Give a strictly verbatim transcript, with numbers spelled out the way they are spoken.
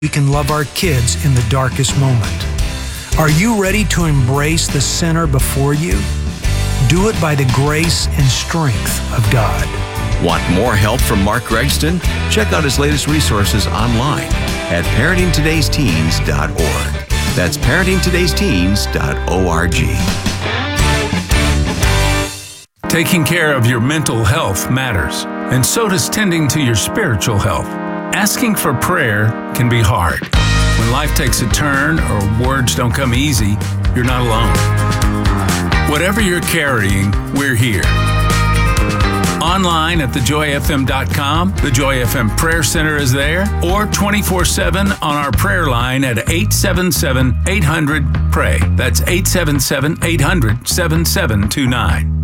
we can love our kids in the darkest moment. Are you ready to embrace the sinner before you? Do it by the grace and strength of God. Want more help from Mark Gregston? Check out his latest resources online at parenting todays teens dot org. That's parenting todays teens dot org. Taking care of your mental health matters, and so does tending to your spiritual health. Asking for prayer can be hard. When life takes a turn or words don't come easy, you're not alone. Whatever you're carrying, we're here. Online at the joy f m dot com, the Joy F M Prayer Center is there, or twenty-four seven on our prayer line at eight seven seven, eight hundred, pray. That's eight seven seven, eight hundred, seven seven two nine.